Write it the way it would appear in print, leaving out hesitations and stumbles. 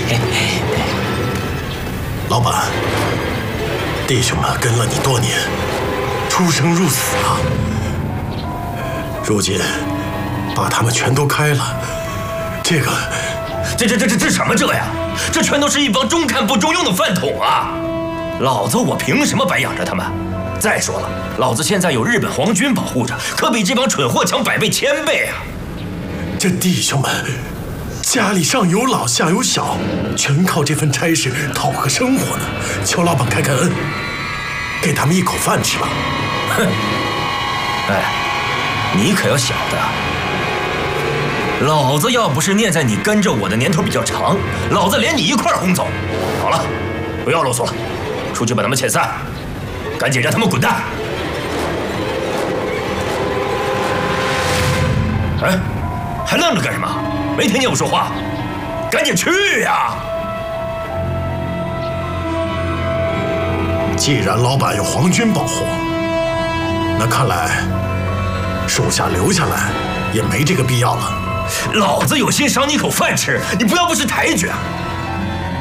老板，弟兄们跟了你多年，出生入死啊！如今把他们全都开了，这什么这呀？这全都是一帮中看不中用的饭桶啊！老子我凭什么白养着他们？再说了，老子现在有日本皇军保护着，可比这帮蠢货强100倍1000倍啊！ 这弟兄们家里上有老下有小，全靠这份差事讨个生活呢。求老板开开恩，给他们一口饭吃吧。 哼！哎，你可要晓得，老子要不是念在你跟着我的年头比较长，老子连你一块轰走。好了，不要啰嗦了，出去把他们遣散，赶紧让他们滚蛋！哎，还愣着干什么？没听见我说话？赶紧去呀！ 既然老板有皇军保护，那看来属下留下来也没这个必要了。 老子有心赏你口饭吃，你不要不识抬举啊！